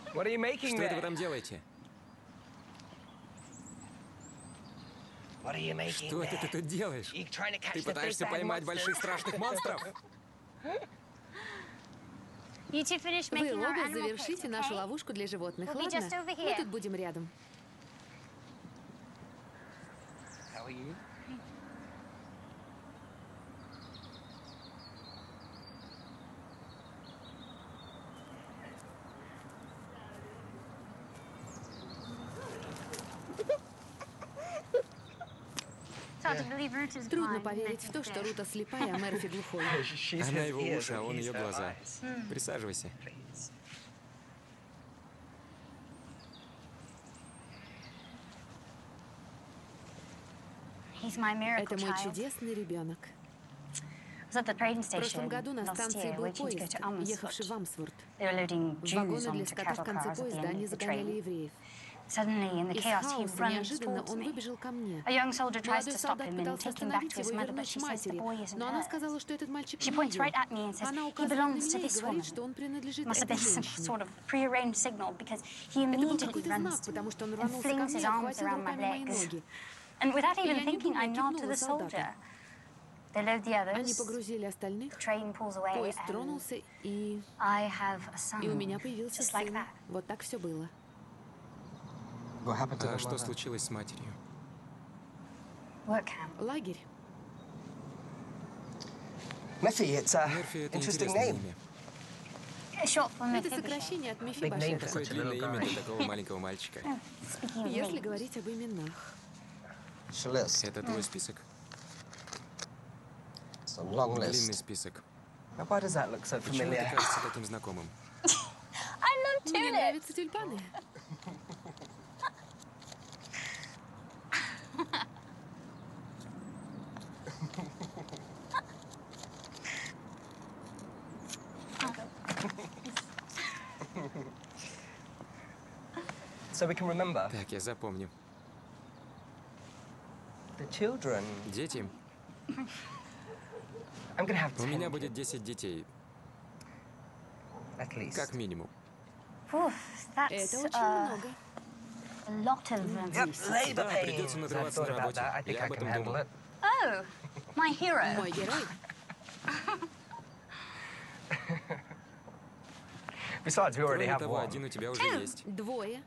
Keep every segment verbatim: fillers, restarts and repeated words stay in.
What are you making Что это вы there? там делаете? What are you making Что это ты there? тут делаешь? You trying to catch Ты the big пытаешься bad поймать monsters? больших страшных монстров? You two finish Вы making our оба animal pits, завершите нашу okay? ловушку для животных, We'll be ладно? just over Мы here. тут будем рядом. How are you? It's hard to believe Root is Трудно blind, поверить в то, что Рута слепая, а Мерфи глухой. She's Она his его ears уши, а and он he's ее her глаза. eyes. Присаживайся. Please. He's my miracle Это мой child. чудесный ребенок. I was at the train В прошлом station году на last станции year, был waiting to go поезд, to ехавший в Amsford. Амсфорд. They were loading В Jews вагоны для onto скота в cattle конце cars at the поезда end они of the загоняли train. евреев. Suddenly, in the Из chaos, he хаоса runs неожиданно towards он me. выбежал ко мне. A young soldier tries Молодой to stop солдат him and пытался take him back остановить to his его и mother, but вернуть she к says the матери, boy isn't но она hers. сказала, что этот мальчик She не points ее. right at me and says, Она he указывает на belongs to меня и this говорит, woman. что он принадлежит Must have этой been some женщине. sort of prearranged signal because he Это был immediately какой-то runs знак, to потому что он me and рванулся ко flings мне his и arms обхватил around my руками мои legs. ноги. And without И even я не thinking, I думая nod to кивнула the солдату. soldier. They load the Они others. погрузили остальных, Train pulls away, поезд and тронулся, и... I have a son. и у меня появился Just like сын. that. Вот так все было. What happened to А the что mother? случилось с матерью? Work camp. Лагерь. Mephi, it's a Мерфи — это interesting интересное name. имя. Short for Это Mephibosheth. сокращение от Big name for Мефибошета. Какое such a длинное little имя guy. для такого маленького мальчика. Speaking of Если names, говорить об именах. It's a list. Это твой список? It's a long Длинный list. список. Now, why does that look so Почему familiar? это кажется таким знакомым? I love Мне tulips. нравятся тюльпаны. So we can remember Так, я запомню. the children. Дети. I'm gonna have У меня ten будет kids, десять детей, at least. как минимум. Oof, Это that's очень uh, много. a lot of um, Yep, labour Да, pains. придется I've надрываться thought на about работе. that. I think Я I об can этом handle думал. it. Oh, my hero. Мой герой. Besides, we already Кроме have того, one. один у тебя уже Two. есть. Двое.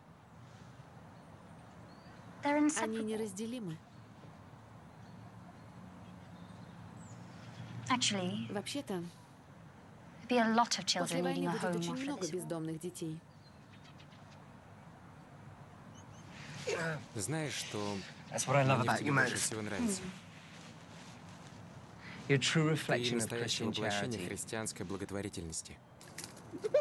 They're Они inseparable. неразделимы. Actually, Вообще-то, there'd be a lot of после children needing войны a будет home очень after много this war. бездомных детей. Знаешь, что That's what I love мне в about тебе you больше most. всего нравится? You're a true Ты reflection of настоящее Christian воплощение charity. христианской благотворительности.